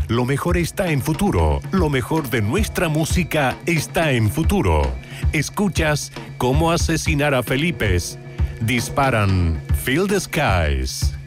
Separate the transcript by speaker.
Speaker 1: Lo mejor está en Futuro. Lo mejor de nuestra música está en Futuro. Escuchas Cómo asesinar a Felipes. Disparan Fill the Skies.